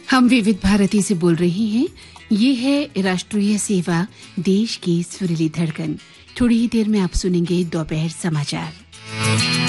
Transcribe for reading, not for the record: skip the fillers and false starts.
हम विविध भारती से बोल रही हैं। ये है राष्ट्रीय सेवा, देश की सुरीली धड़कन। थोड़ी ही देर में आप सुनेंगे दोपहर समाचार।